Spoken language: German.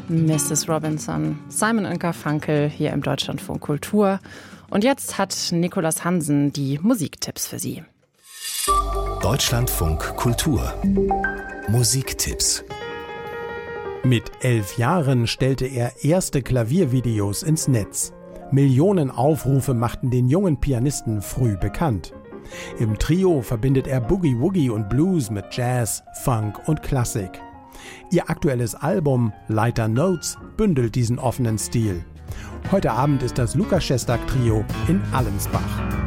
Mrs. Robinson, Simon & Garfunkel hier im Deutschlandfunk Kultur. Und jetzt hat Nicolas Hansen die Musiktipps für Sie. Deutschlandfunk Kultur. Musiktipps. Mit 11 Jahren stellte er erste Klaviervideos ins Netz. Millionen Aufrufe machten den jungen Pianisten früh bekannt. Im Trio verbindet er Boogie Woogie und Blues mit Jazz, Funk und Klassik. Ihr aktuelles Album Lighter Notes bündelt diesen offenen Stil. Heute Abend ist das Lukas Szostak Trio in Allensbach.